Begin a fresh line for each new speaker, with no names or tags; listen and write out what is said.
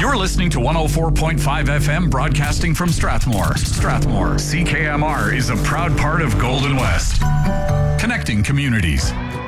You're listening to 104.5 FM broadcasting from Strathmore. CKMR is a proud part of Golden West, connecting communities.